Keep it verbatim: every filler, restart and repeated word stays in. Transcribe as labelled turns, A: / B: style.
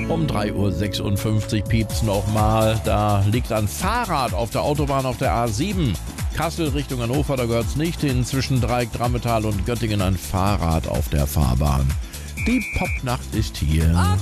A: Um drei Uhr sechsundfünfzig piept's nochmal. Da liegt ein Fahrrad auf der Autobahn auf der A sieben. Kassel Richtung Hannover, da gehört's nicht hin. Zwischen Dreieck, Drammetal und Göttingen ein Fahrrad auf der Fahrbahn. Die Popnacht ist hier.